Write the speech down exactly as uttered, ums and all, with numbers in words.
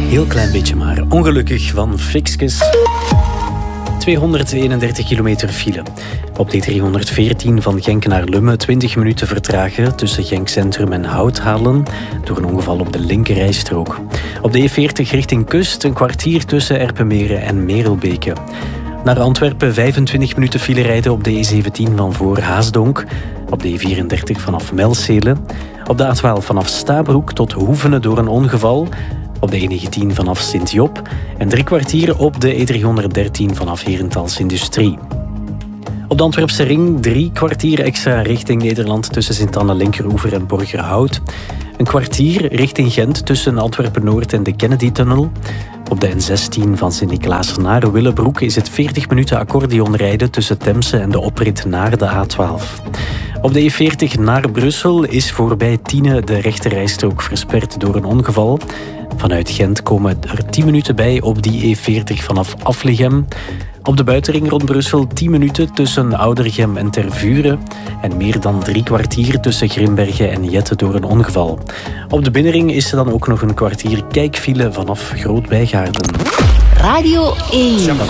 Heel klein beetje maar. Ongelukkig van Fixkes. tweehonderdeenendertig kilometer file. Op de driehonderdveertien van Genk naar Lummen twintig minuten vertragen tussen Genk Centrum en Houthalen door een ongeval op de linkerrijstrook. Op de E veertig richting Kust een kwartier tussen Erpenmeren en Merelbeke. Naar Antwerpen vijfentwintig minuten file rijden op de E zeventien van voor Haasdonk. Op de E vierendertig vanaf Melcele. Op de A twaalf vanaf Stabroek tot Hoevenen door een ongeval. Op de E negentien vanaf Sint-Job en drie kwartier op de E driehonderddertien vanaf Herentals Industrie. Op de Antwerpse ring drie kwartier extra richting Nederland tussen Sint-Anne-Linkeroever en Borgerhout. Een kwartier richting Gent tussen Antwerpen-Noord en de Kennedy-tunnel. Op de N zestien van Sint-Niklaas naar Willebroek is het veertig minuten accordeonrijden tussen Temse en de oprit naar de A twaalf. Op de E veertig naar Brussel is voorbij Tiene de rechterrijstrook versperd door een ongeval. Vanuit Gent komen er tien minuten bij op die E veertig vanaf Aflichem. Op de buitenring rond Brussel tien minuten tussen Oudergem en Tervuren. En meer dan drie kwartier tussen Grimbergen en Jette door een ongeval. Op de binnenring is er dan ook nog een kwartier kijkfile vanaf Groot-Bijgaarden. Radio één.